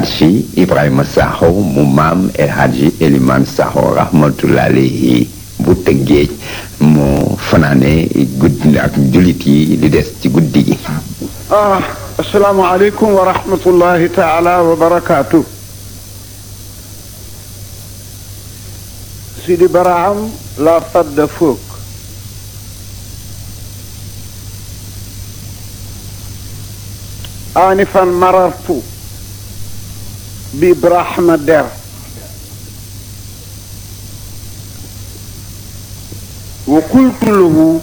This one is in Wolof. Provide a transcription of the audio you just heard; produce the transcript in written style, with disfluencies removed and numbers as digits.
Hadji Ibrahima Sakho mu maam El Hadji Eliman Sakho rahmatullahi alayhi bu Tëngéej moo fanaane guddi ak jullit yi di des ci guddi gi. assalaamu aleykum wa rahmatullahi taala wa barakaatu. Sidi Baraham la fadda foog آنفا مررت بإبراهيم الدر وقلت له